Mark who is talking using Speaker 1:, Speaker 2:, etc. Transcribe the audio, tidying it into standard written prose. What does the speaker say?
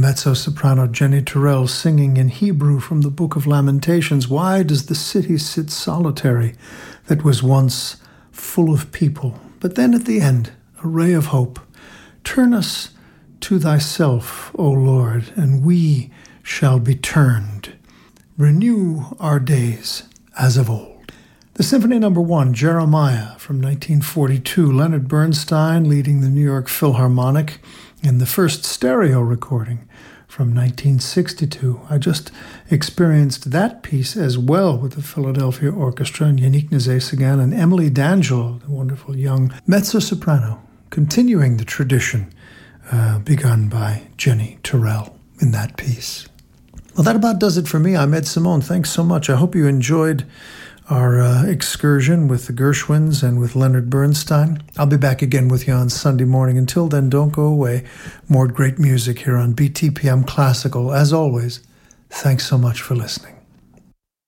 Speaker 1: mezzo-soprano Jenny Turrell singing in Hebrew from the Book of Lamentations. Why does the city sit solitary that was once full of people? But then at the end, a ray of hope. Turn us to thyself, O Lord, and we shall be turned. Renew our days as of old. The Symphony No. 1, Jeremiah, from 1942, Leonard Bernstein leading the New York Philharmonic in the first stereo recording from 1962. I just experienced that piece as well with the Philadelphia Orchestra and Yannick Nézet-Séguin and Emily D'Angelo, the wonderful young mezzo-soprano, continuing the tradition begun by Jenny Turrell in that piece. Well, that about does it for me. I'm Ed Simone. Thanks so much. I hope you enjoyed our excursion with the Gershwins and with Leonard Bernstein. I'll be back again with you on Sunday morning. Until then, don't go away. More great music here on BTPM Classical. As always, thanks so much for listening.